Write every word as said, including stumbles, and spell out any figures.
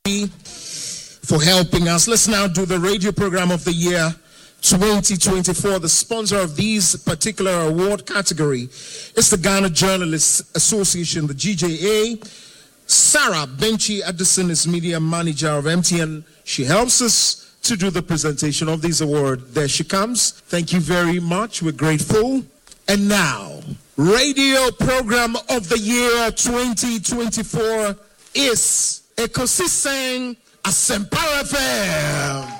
for helping us. Let's now do the radio program of the year twenty twenty-four. The sponsor of these particular award category is the Ghana Journalists Association, the G J A. Sarah Benchi Addison is media manager of M T N. She helps us to do the presentation of these awards. There she comes. Thank you very much. We're grateful. And now, radio program of the year twenty twenty-four is Ekosiseng Asempara F M.